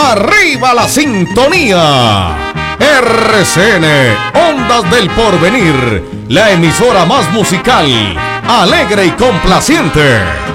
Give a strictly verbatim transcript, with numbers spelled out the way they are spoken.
¡Arriba la sintonía! R C N, Ondas del Porvenir, la emisora más musical, alegre y complaciente.